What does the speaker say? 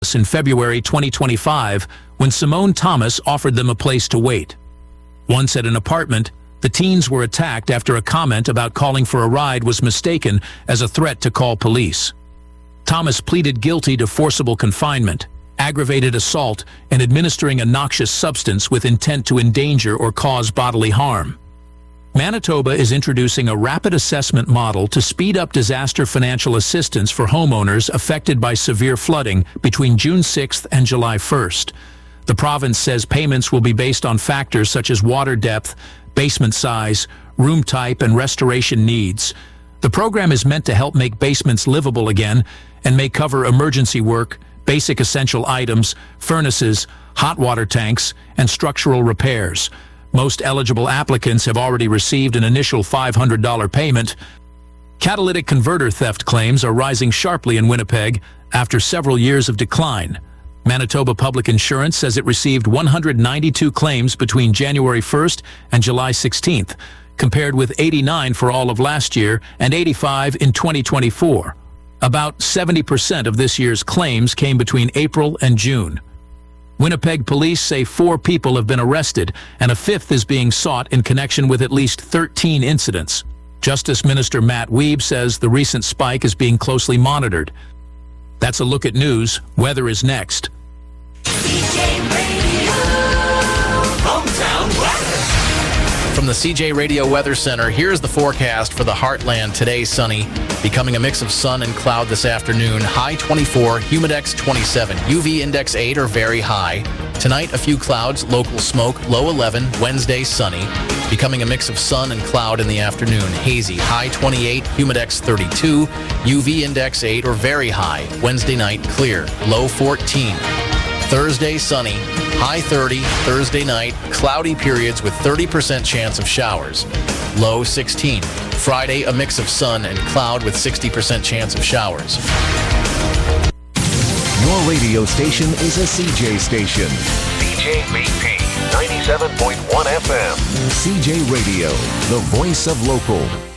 in February 2025 when Simone Thomas offered them a place to wait. Once at an apartment, the teens were attacked after a comment about calling for a ride was mistaken as a threat to call police. Thomas pleaded guilty to forcible confinement, aggravated assault, and administering a noxious substance with intent to endanger or cause bodily harm. Manitoba is introducing a rapid assessment model to speed up disaster financial assistance for homeowners affected by severe flooding between June 6th and July 1st. The province says payments will be based on factors such as water depth, basement size, room type, and restoration needs. The program is meant to help make basements livable again and may cover emergency work, basic essential items, furnaces, hot water tanks, and structural repairs. Most eligible applicants have already received an initial $500 payment. Catalytic converter theft claims are rising sharply in Winnipeg after several years of decline. Manitoba Public Insurance says it received 192 claims between January 1st and July 16th, compared with 89 for all of last year and 85 in 2024. About 70% of this year's claims came between April and June. Winnipeg police say 4 people have been arrested and a 5th is being sought in connection with at least 13 incidents. Justice Minister Matt Wiebe says the recent spike is being closely monitored. That's a look at news. Weather is next. CJ Radio, hometown weather. From the CJ Radio Weather Center, here's the forecast for the Heartland. Today, sunny, becoming a mix of sun and cloud this afternoon. High 24, humidex 27, UV index 8 or very high. Tonight, a few clouds, local smoke, low 11. Wednesday, sunny, becoming a mix of sun and cloud in the afternoon. Hazy, high 28, humidex 32, UV index 8 or very high. Wednesday night, clear, low 14. Thursday, sunny, high 30. Thursday night, cloudy periods with 30% chance of showers, low 16. Friday, a mix of sun and cloud with 60% chance of showers. Your radio station is a CJ station. CJBP 97.1 FM. CJ Radio, the voice of local.